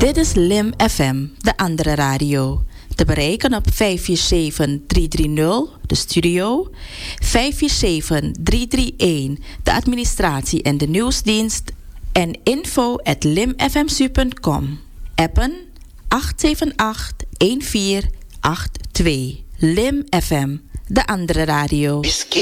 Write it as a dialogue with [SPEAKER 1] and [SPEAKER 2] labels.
[SPEAKER 1] Dit is Lim FM, de andere radio. Te bereiken op 547-330, de studio. 547-331, de administratie en de nieuwsdienst. En info@limfmsu.com. Appen 878-1482. Lim FM, de andere radio.